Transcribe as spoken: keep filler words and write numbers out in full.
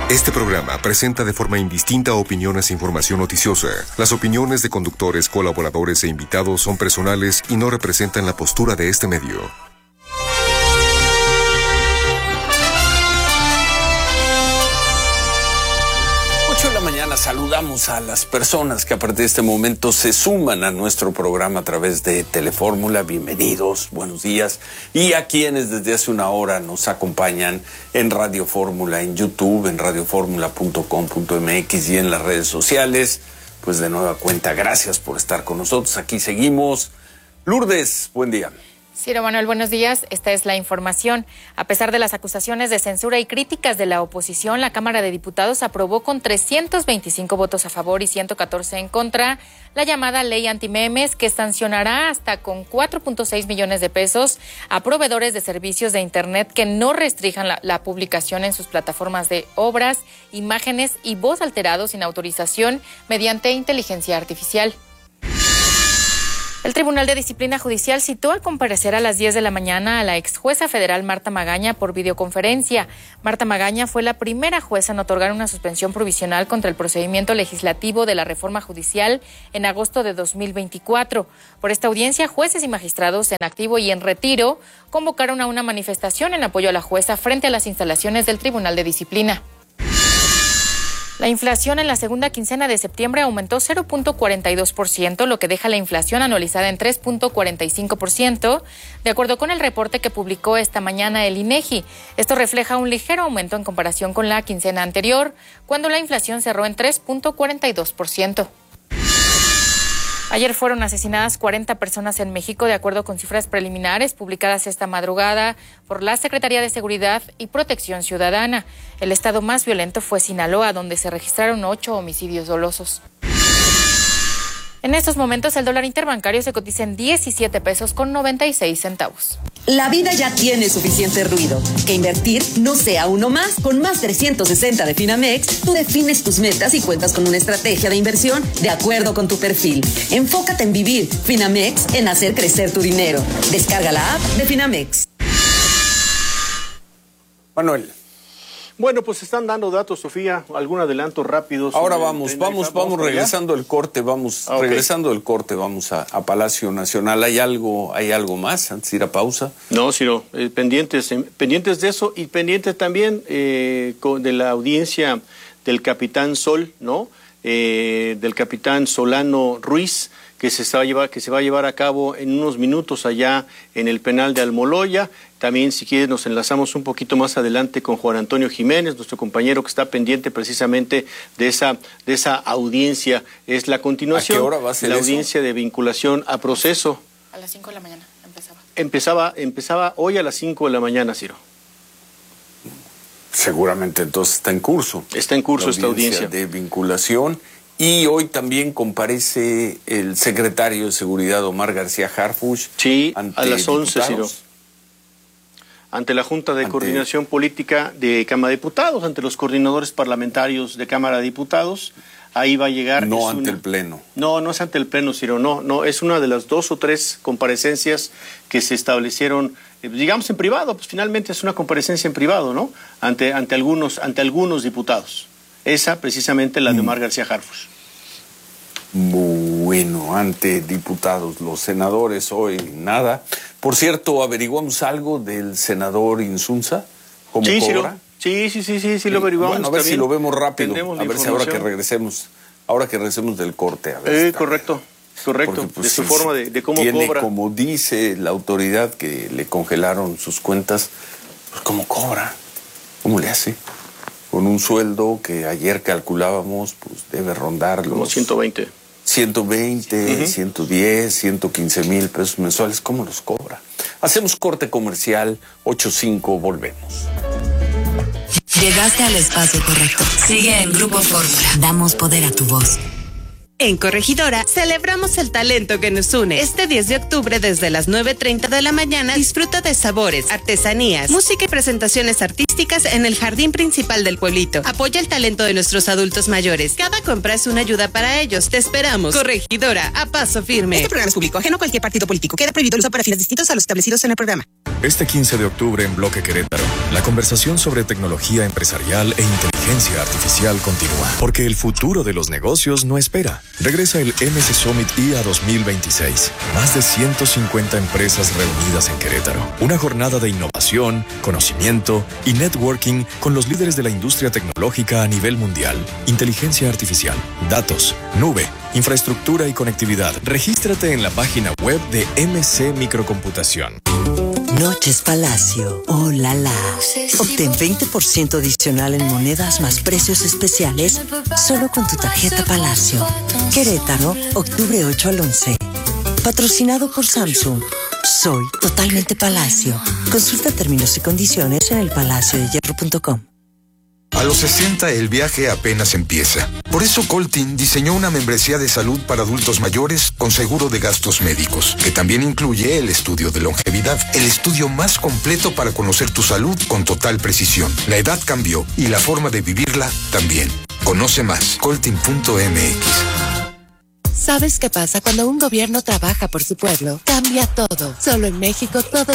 Este programa presenta de forma indistinta opiniones e información noticiosa. Las opiniones de conductores, colaboradores e invitados son personales y no representan la postura de este medio. ocho de la mañana saludamos a las personas que a partir de este momento se suman a nuestro programa a través de Telefórmula. Bienvenidos, buenos días. Y a quienes desde hace una hora nos acompañan en Radio Fórmula, en YouTube, en radio fórmula punto com punto m x y en las redes sociales. Pues de nueva cuenta, gracias por estar con nosotros. Aquí seguimos. Lourdes, buen día. Ciro Manuel, buenos días. Esta es la información. A pesar de las acusaciones de censura y críticas de la oposición, la Cámara de Diputados aprobó con trescientos veinticinco votos a favor y ciento catorce en contra la llamada ley antimemes, que sancionará hasta con cuatro punto seis millones de pesos a proveedores de servicios de Internet que no restrinjan la, la publicación en sus plataformas de obras, imágenes y voz alterados sin autorización mediante inteligencia artificial. El Tribunal de Disciplina Judicial citó a comparecer a las diez de la mañana a la ex jueza federal Marta Magaña por videoconferencia. Marta Magaña fue la primera jueza en otorgar una suspensión provisional contra el procedimiento legislativo de la reforma judicial en agosto de dos mil veinticuatro. Por esta audiencia, jueces y magistrados en activo y en retiro convocaron a una manifestación en apoyo a la jueza frente a las instalaciones del Tribunal de Disciplina. La inflación en la segunda quincena de septiembre aumentó cero punto cuarenta y dos por ciento, lo que deja la inflación anualizada en tres punto cuarenta y cinco por ciento, de acuerdo con el reporte que publicó esta mañana el INEGI. Esto refleja un ligero aumento en comparación con la quincena anterior, cuando la inflación cerró en tres punto cuarenta y dos por ciento. Ayer fueron asesinadas cuarenta personas en México, de acuerdo con cifras preliminares publicadas esta madrugada por la Secretaría de Seguridad y Protección Ciudadana. El estado más violento fue Sinaloa, donde se registraron ocho homicidios dolosos. En estos momentos, el dólar interbancario se cotiza en diecisiete pesos con noventa y seis centavos. La vida ya tiene suficiente ruido. Que invertir no sea uno más. Con más trescientos sesenta de Finamex, tú defines tus metas y cuentas con una estrategia de inversión de acuerdo con tu perfil. Enfócate en vivir. Finamex, en hacer crecer tu dinero. Descarga la app de Finamex. Manuel. Bueno, pues están dando datos, Sofía, algún adelanto rápido. Ahora vamos, vamos, vamos regresando el corte, vamos, ah, okay. regresando el corte, vamos a, a Palacio Nacional. ¿Hay algo, hay algo más antes de ir a pausa? No, Ciro, eh, pendientes, eh, pendientes de eso y pendientes también eh, con, de la audiencia del capitán Sol, ¿no? Eh, del capitán Solano Ruiz, que se, va a llevar, que se va a llevar a cabo en unos minutos allá en el penal de Almoloya. También, si quieres, nos enlazamos un poquito más adelante con Juan Antonio Jiménez, nuestro compañero que está pendiente precisamente de esa, de esa audiencia. Es la continuación. ¿A qué hora va a ser la eso? Audiencia de vinculación a proceso. A las cinco de la mañana empezaba. Empezaba, empezaba hoy a las cinco de la mañana, Ciro. Seguramente entonces está en curso. Está en curso la esta audiencia de vinculación. Y hoy también comparece el secretario de Seguridad, Omar García Harfuch. Sí, ante a las once, diputados. Ciro. Ante la Junta de ante... Coordinación Política de Cámara de Diputados, ante los coordinadores parlamentarios de Cámara de Diputados. Ahí va a llegar... No es ante una... el Pleno. No, no es ante el Pleno, Ciro, no, no, es una de las dos o tres comparecencias que se establecieron, eh, digamos, en privado, pues finalmente es una comparecencia en privado, ¿no? Ante, ante, algunos, ante algunos diputados. Esa, precisamente, la de Omar García Harfuch. Bueno, ante diputados, los senadores hoy nada. Por cierto, ¿averiguamos algo del senador Insunza? ¿Cómo sí, cobra? Sí, sí, sí, sí, sí, lo averiguamos. Bueno, a ver también. si lo vemos rápido. Tendremos A ver si ahora que regresemos, ahora que regresemos del corte. A ver eh, está. Correcto, correcto. Porque, pues, de su si forma de, de cómo tiene, cobra. Como dice la autoridad que le congelaron sus cuentas, pues ¿cómo cobra? ¿Cómo le hace? Con un sueldo que ayer calculábamos, pues debe rondar los... Como ciento veinte. ciento veinte, uh-huh. ciento diez, ciento quince mil pesos mensuales. ¿Cómo los cobra? Hacemos corte comercial, ocho cinco, volvemos. Llegaste al espacio correcto. Sigue en Grupo Fórmula. Damos poder a tu voz. En Corregidora, celebramos el talento que nos une. Este diez de octubre, desde las nueve treinta de la mañana, disfruta de sabores, artesanías, música y presentaciones artísticas en el jardín principal del pueblito. Apoya el talento de nuestros adultos mayores. Cada compra es una ayuda para ellos. Te esperamos. Corregidora, a paso firme. Este programa es público, ajeno a cualquier partido político. Queda prohibido el uso para fines distintos a los establecidos en el programa. Este quince de octubre en Bloque Querétaro, la conversación sobre tecnología empresarial e inteligencia artificial continúa, porque el futuro de los negocios no espera. Regresa el M S Summit I A dos mil veintiséis. Más de ciento cincuenta empresas reunidas en Querétaro. Una jornada de innovación, conocimiento y networking con los líderes de la industria tecnológica a nivel mundial. Inteligencia artificial, datos, nube, infraestructura y conectividad. Regístrate en la página web de M C Microcomputación. Noches Palacio. ¡Oh, la la! Obtén veinte por ciento adicional en monedas más precios especiales solo con tu tarjeta Palacio. Querétaro, octubre ocho al once. Patrocinado por Samsung. Soy totalmente Palacio. Consulta términos y condiciones en el palacio de hierro punto com. A los sesenta el viaje apenas empieza. Por eso Coltin diseñó una membresía de salud para adultos mayores con seguro de gastos médicos, que también incluye el estudio de longevidad, el estudio más completo para conocer tu salud con total precisión. La edad cambió y la forma de vivirla también. Conoce más, coltin punto m x. ¿Sabes qué pasa cuando un gobierno trabaja por su pueblo? Cambia todo. Solo en México todos